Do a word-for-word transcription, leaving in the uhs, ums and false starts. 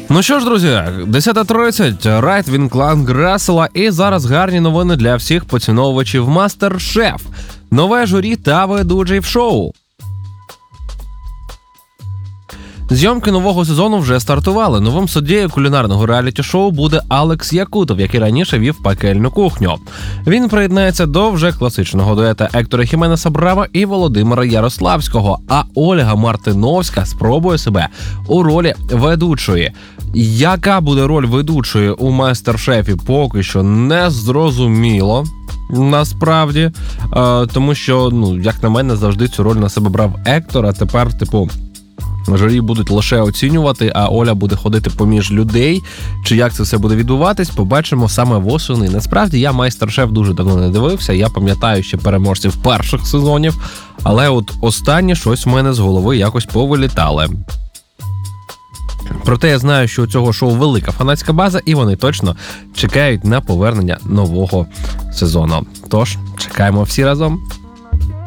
Ну що ж, друзі, десята тридцять, Райт він клан Рассела, і зараз гарні новини для всіх поціновувачів Мастер-Шеф. Нове журі та ведучий в шоу. Зйомки нового сезону вже стартували. Новим суддєю кулінарного реаліті-шоу буде Алекс Якутов, який раніше вів «Пекельну кухню». Він приєднається до вже класичного дуета Ектора Хіменеса Брава і Володимира Ярославського, а Ольга Мартиновська спробує себе у ролі ведучої. Яка буде роль ведучої у «Мастер-Шефі» поки що не зрозуміло. Насправді, е, тому що, ну, як на мене, завжди цю роль на себе брав Ектор, а тепер, типу, журі будуть лише оцінювати, а Оля буде ходити поміж людей. Чи як це все буде відбуватись, побачимо саме восени. Насправді, я «Майстер-Шеф» дуже давно не дивився, я пам'ятаю ще переможців перших сезонів, але от останнє щось в мене з голови якось повилітали. Проте я знаю, що у цього шоу велика фанатська база, і вони точно чекають на повернення нового сезону. Тож, чекаємо всі разом.